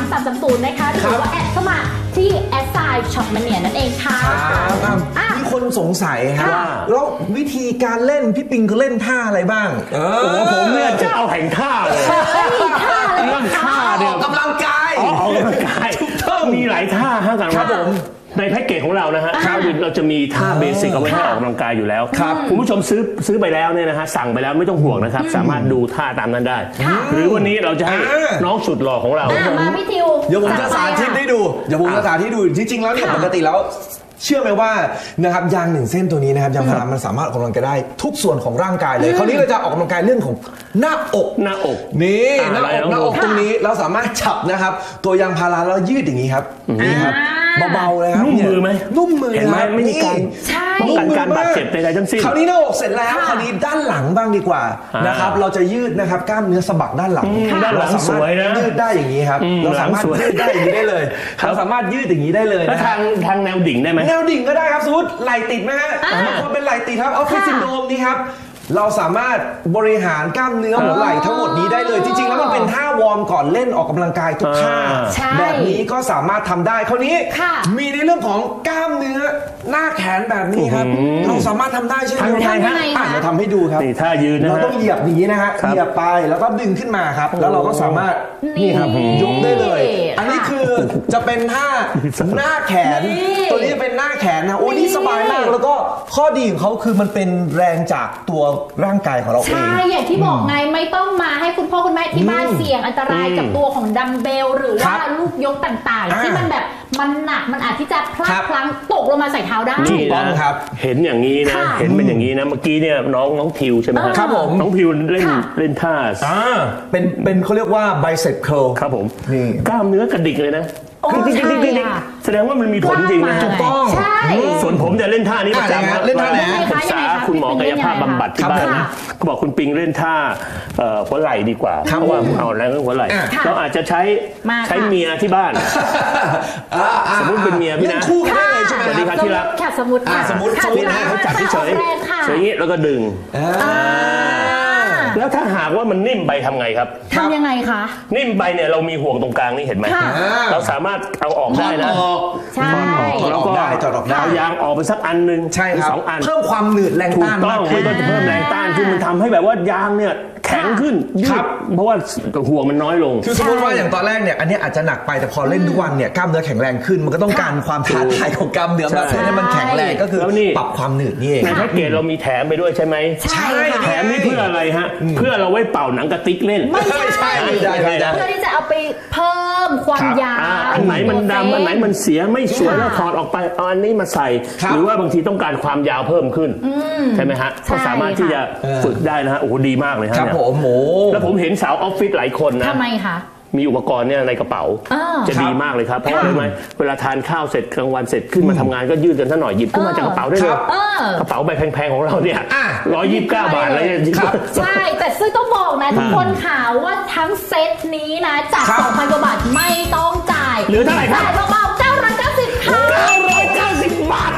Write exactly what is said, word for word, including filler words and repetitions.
สามสามศูนย์นะคะหรือว่าแอดเข้ามาที่แอดไซน์ช็อปมันเนี่ยนั่นเองค่ะมีคนสงสัยครับแล้ววิธีการเล่นพี่ปิงเขาเล่นท่าอะไรบ้างโอ้ผมเนี่ยเจ้าแห่งท่าเลยท่าเรื่องท่าเนี่ยกำลังกายออกกำลังกายมีหลายท่าฮะกันครับผมในแพ็กเกจของเรานะฮะเราจะมีท่าเบสิกเอาไว้ให้ออกกำลังกายอยู่แล้วคุณผู้ชมซื้อซื้อไปแล้วเนี่ยนะฮะสั่งไปแล้วไม่ต้องห่วงนะครับสามารถดูท่าตามนั้นได้หรือวันนี้เราจะให้น้องสุดหล่อของเรามาพี่ทิวเดี๋ยวผมจะสาธิตให้ดูเดี๋ยวผมจะสาธิตดูจริงๆแล้วเนี่ยปกติแล้วเชื่อไหมว่านะครับยางหนึ่งเส้นตัวนี้นะครับยางพารามันสามารถออกกำลังกายได้ทุกส่วนของร่างกายเลยคราวนี้เราจะออกกำลังกายเรื่องของหน้าอกหน้าอกนี่หน้าอกหน้าอกตรงนี้เราสามารถจับนะครับตัวยางพาราแล้วยืดอย่างนี้ครับนี่ครับเบาๆเลยครับนุ่มมือไหมนุ่มมือเห็นไหมไม่มีการป้องกันการบาดเจ็บใดๆทั้งสิ้นคราวนี้หน้าอกเสร็จแล้วคราวนี้ด้านหลังบ้างดีกว่านะครับเราจะยืดนะครับกล้ามเนื้อสะบักด้านหลังด้านหลังสวยนะยืดได้อย่างนี้ครับเราสามารถยืดได้อย่างนี้ได้เลยเราสามารถยืดอย่างนี้ได้เลยแล้วทางทางแนวดิ่งได้ไหมแนวดิ่งก็ได้ครับสมมติไหล่ติดไหมฮะบางคนเป็นไหล่ติดครับออฟฟิศซินโดรมนี่ครับเราสามารถบริหารกล้ามเนื้อหัวไหล่ทั้งหมดนี้ได้เลยจริงๆแล้วมันเป็นท่าวอร์มก่อนเล่นออกกำลังกายทุกท่าแบบนี้ก็สามารถทำได้คราวนี้มีในเรื่องของกล้ามเนื้อหน้าแขนแบบนี้ครับเราสามารถทำได้ใช่ไหมครับเราทำให้ดูครับท่ายืนเราต้องเหยียบอย่างนี้นะฮะเหยียบไปแล้วก็ดึงขึ้นมาครับแล้วเราก็สามารถนี่ครับยกได้เลยอันนี้คือจะเป็นท่าหน้าแขนตัวนี้จะเป็นหน้าแขนนะโอ้นี่สบายมากแล้วก็ข้อดีของเขาคือมันเป็นแรงจากตัวร่างกายของเราเองใช่อย่างที่บอกไงไม่ต้องมาให้คุณพ่อคุณแม่ที่บ้านเสี่ยงอันตรายกับตัวของดัมเบลหรือว่าลูกยกต่างๆที่มันแบบมันหนักมันอาจที่จะพลาดพลั้งตกลงมาใส่เท้าได้ถูกต้องครับเห็นอย่างนี้นะเห็นเป็นอย่างนี้นะเมื่อกี้เนี่ยน้องน้องทิวใช่ไหมครับผมน้องทิวเล่นเล่นท่าเป็นเป็นเขาเรียกว่าไบเซปเคิลครับผมนี่กล้ามเนื้อกระดิกเลยนะแสดงว่ามันมีผลจริงนะถูกต้องส่วนผมจะเล่นท่านี้ประจำเล่นท่าไหนปรึกษาคุณหมอกายภาพบำบัดที่บ้านนะก็บอกคุณปิงเล่นท่าหัวไหล่ดีกว่าเพราะว่าเอาแรงหัวไหล่เราอาจจะใช้ใช้เมียที่บ้านสมมติเป็นเมียพี่นะคู่กันได้เลยใช่ไหมสวัสดีครับที่รักสมมติสมมติสมมติให้เขาจับเฉยเฉยอย่างนี้แล้วก็ดึงแล้วถ้าหากว่ามันนิ่มไปทำไงครับทำยังไงคะนิ่มไปเนี่ยเรามีห่วงตรงกลางนี่เห็นไหมเราสามารถเอาออกได้นะใช่แล้วก็เอายางออกไปสักอันนึงใช่ครับสองอันเพิ่มความหนืดแรงต้านมากขึ้นก็จะเพิ่มแรงต้านคือมันทำให้แบบว่ายางเนี่ยแข็งขึ้นยืดเพราะว่าห่วงมันน้อยลงคือสมมติว่าอย่างตอนแรกเนี่ยอันนี้อาจจะหนักไปแต่พอเล่นทุกวันเนี่ยกล้ามเนื้อแข็งแรงขึ้นมันก็ต้องการความท้าทายของกล้ามเนื้อมาเพื่อให้มันแข็งแรงก็คือปรับความหนืดนี่เองในแพ็กเกจเรามีแถมไปด้วยใช่ไหมใช่แถมนี่เพื่ออะไรฮะเพื่อเราไว้เป่าหนังกระติกเล่นไม่ใช่เพื่อที่จะเอาไปเพิ่มความยาวอันไหนมันดำอันไหนมันเสียไม่สวยแล้วถอดออกไปเอาอันนี้มาใส่หรือว่าบางทีต้องการความยาวเพิ่มขึ้นใช่ไหมฮะก็สามารถที่จะฝึกได้นะฮะโอ้โหดีมากเลยฮะครับผมโหแล้วผมเห็นสาวออฟฟิศหลายคนนะทำไมคะมีอุปกรณ์เนี่ยในกระเป๋าจะดีมากเลยครับเพราะว่าอะไรไหมเวลาทานข้าวเสร็จกลางวันเสร็จขึ้นมาทำงานก็ยืดกันสักหน่อยหยิบขึ้นมาจากกระเป๋าได้เลยกระเป๋าใบแพงๆของเราเนี่ยร้อยยี่สิบเก้าบาทเลยใช่แต่ซึ่งต้องบอกนะทุกคนค่ะว่าทั้งเซตนี้นะจาก สองพัน กว่าบาทไม่ต้องจ่ายเหลือเท่าไหร่ครับจ่ายเบาๆเก้าร้อยเก้าสิบค่ะเก้าร้อยเก้าสิบบาท